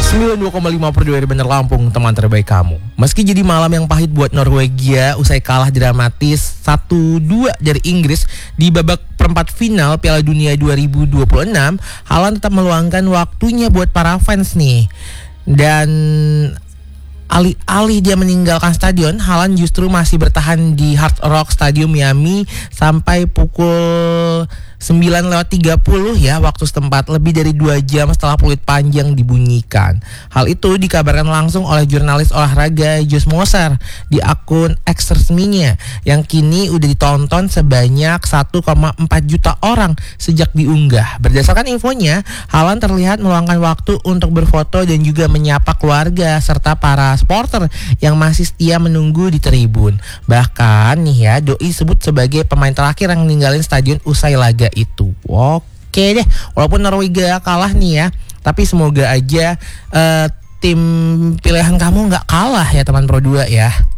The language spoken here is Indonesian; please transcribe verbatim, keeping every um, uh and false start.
sembilan puluh dua koma lima per dua Bener Lampung, teman terbaik kamu. Meski jadi malam yang pahit buat Norwegia usai kalah dramatis satu dua dari Inggris di babak perempat final Piala Dunia dua ribu dua puluh enam, Haaland tetap meluangkan waktunya buat para fans nih. Dan alih-alih dia meninggalkan stadion, Haaland justru masih bertahan di Hard Rock Stadium Miami sampai pukul sembilan lewat tiga puluh ya waktu setempat, lebih dari dua jam setelah peluit panjang dibunyikan. Hal itu dikabarkan langsung oleh jurnalis olahraga Josh Moser di akun X resminya yang kini udah ditonton sebanyak satu koma empat juta orang sejak diunggah. Berdasarkan infonya, Haaland terlihat meluangkan waktu untuk berfoto dan juga menyapa keluarga serta para supporter yang masih setia menunggu di tribun. Bahkan nih ya, doi sebut sebagai pemain terakhir yang ninggalin stadion usai laga itu. Oke deh, walaupun Norwegia kalah nih ya, tapi semoga aja uh, tim pilihan kamu nggak kalah ya teman Pro dua ya.